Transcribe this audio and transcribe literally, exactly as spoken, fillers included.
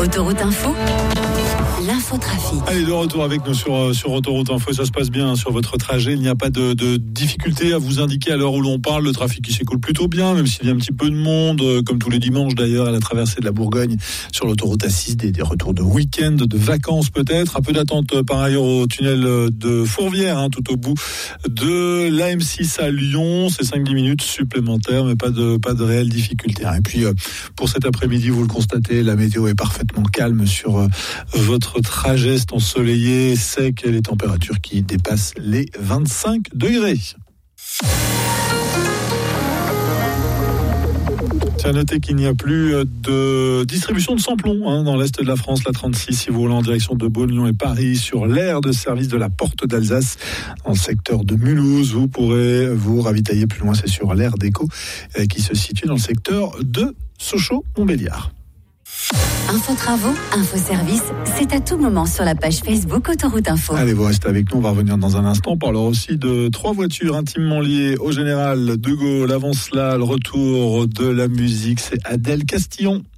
Autoroute Info, l'infotrafic. Allez, de retour avec nous sur, sur Autoroute Info. Ça se passe bien sur votre trajet. Il n'y a pas de, de difficulté à vous indiquer à l'heure où l'on parle. Le trafic qui s'écoule plutôt bien, même s'il y a un petit peu de monde, comme tous les dimanches d'ailleurs, à la traversée de la Bourgogne sur l'autoroute A six, des, des retours de week-end, de vacances peut-être. Un peu d'attente par ailleurs au tunnel de Fourvière, hein, tout au bout de l'A M six à Lyon. C'est cinq à dix minutes supplémentaires, mais pas de, pas de réelle difficulté. Et puis, pour cet après-midi, vous le constatez, la météo est parfaitement calme sur votre trajet. C'est ensoleillé, sec, et les températures qui dépassent les vingt-cinq degrés. C'est à noter qu'il n'y a plus de distribution de samplon hein, dans l'est de la France, la trente-six, si vous roulez en direction de Beaune, Lyon et Paris, sur l'aire de service de la Porte d'Alsace, dans le secteur de Mulhouse. Vous pourrez vous ravitailler plus loin, c'est sur l'aire d'Éco, qui se situe dans le secteur de Sochaux-Montbéliard. Info travaux, info service, c'est à tout moment sur la page Facebook Autoroute Info. Allez, vous restez avec nous, on va revenir dans un instant. On parlera aussi de trois voitures intimement liées au général de Gaulle. Avant cela, le retour de la musique, c'est Adèle Castillon.